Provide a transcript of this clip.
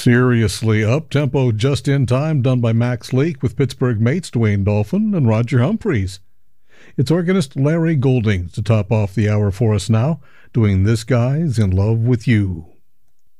Seriously up-tempo, just in time, done by Max Leake with Pittsburgh mates Dwayne Dolphin and Roger Humphreys. It's organist Larry Golding to top off the hour for us now, doing This Guy's in Love with You.